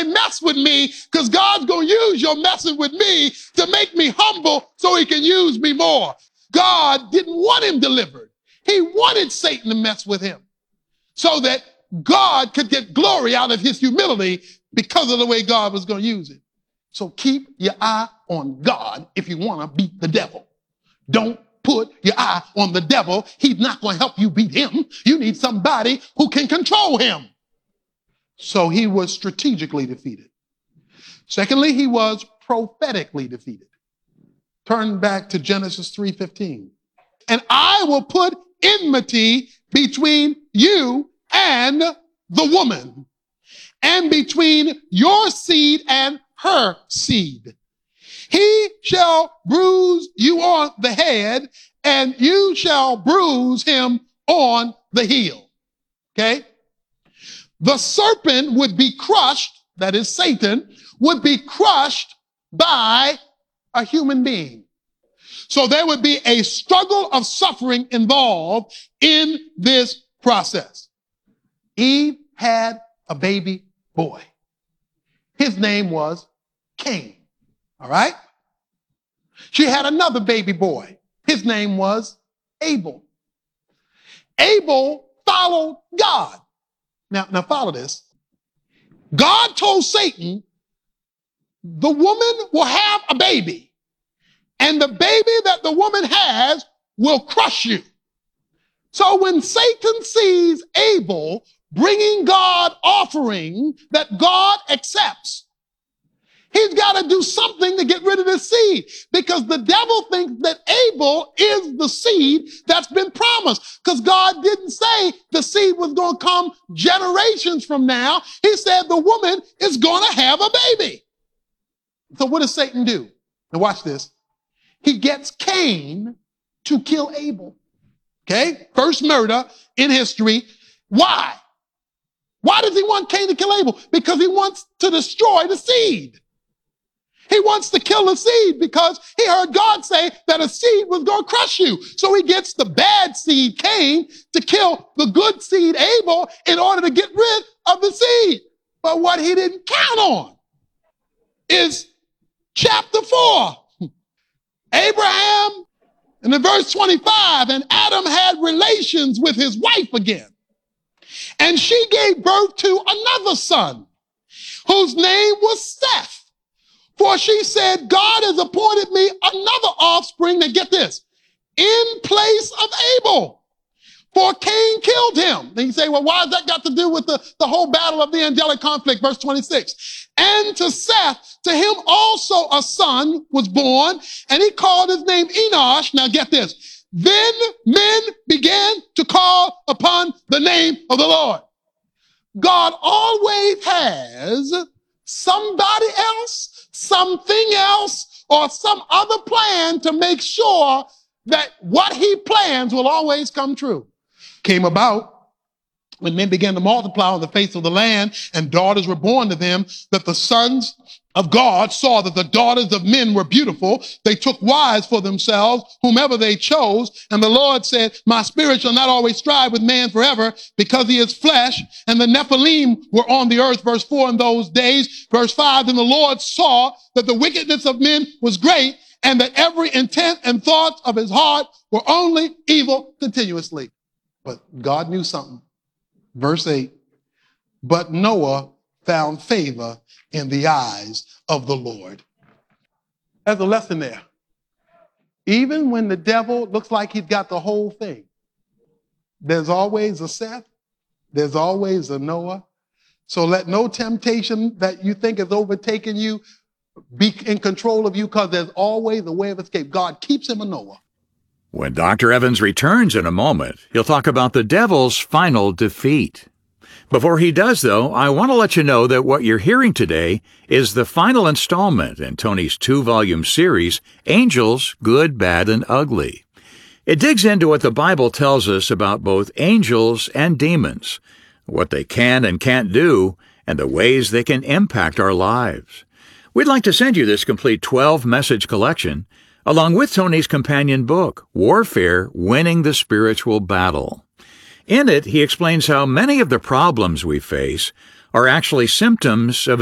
say mess with me because God's going to use your messing with me to make me humble so he can use me more. God didn't want him delivered. He wanted Satan to mess with him so that God could get glory out of his humility because of the way God was going to use it. So keep your eye on God if you want to beat the devil. Don't put your eye on the devil. He's not going to help you beat him. You need somebody who can control him. So he was strategically defeated. Secondly, he was prophetically defeated. Turn back to Genesis 3:15. And I will put enmity between you and the woman, and between your seed and her seed. He shall bruise you on the head, and you shall bruise him on the heel. Okay? The serpent would be crushed, that is Satan, would be crushed by a human being. So there would be a struggle of suffering involved in this process. Eve had a baby boy. His name was Cain. All right? She had another baby boy. His name was Abel. Abel followed God. Now follow this. God told Satan, the woman will have a baby, and the baby that the woman has will crush you. So when Satan sees Abel bringing God offering that God accepts, he's got to do something to get rid of the seed, because the devil thinks that Abel is the seed that's been promised, because God didn't say the seed was going to come generations from now. He said the woman is going to have a baby. So what does Satan do? Now watch this. He gets Cain to kill Abel. Okay? First murder in history. Why? Why does he want Cain to kill Abel? Because he wants to destroy the seed. He wants to kill the seed because he heard God say that a seed was going to crush you. So he gets the bad seed, Cain, to kill the good seed, Abel, in order to get rid of the seed. But what he didn't count on is chapter 4. Abraham, in the verse 25, and Adam had relations with his wife again. And she gave birth to another son, whose name was Seth. For she said, God has appointed me another offspring, and get this, in place of Abel. For Cain killed him. And you say, well, why has that got to do with the whole battle of the angelic conflict? Verse 26. And to Seth, to him also a son was born, and he called his name Enosh. Now get this. Then men began to call upon the name of the Lord. God always has somebody else, something else, or some other plan to make sure that what he plans will always come true. Came about when men began to multiply on the face of the land, and daughters were born to them, that the sons of God saw that the daughters of men were beautiful. They took wives for themselves, whomever they chose. And the Lord said, my spirit shall not always strive with man forever, because he is flesh. And the Nephilim were on the earth, verse 4, in those days. Verse 5, and the Lord saw that the wickedness of men was great, and that every intent and thought of his heart were only evil continuously. But God knew something. Verse 8, but Noah found favor in the eyes of the Lord. There's a lesson there. Even when the devil looks like he's got the whole thing, there's always a Seth, there's always a Noah. So let no temptation that you think has overtaken you be in control of you, because there's always a way of escape. God keeps him a Noah. When Dr. Evans returns in a moment, he'll talk about the devil's final defeat. Before he does, though, I want to let you know that what you're hearing today is the final installment in Tony's 2-volume series, Angels, Good, Bad, and Ugly. It digs into what the Bible tells us about both angels and demons, what they can and can't do, and the ways they can impact our lives. We'd like to send you this complete 12-message collection, along with Tony's companion book, Warfare, Winning the Spiritual Battle. In it, he explains how many of the problems we face are actually symptoms of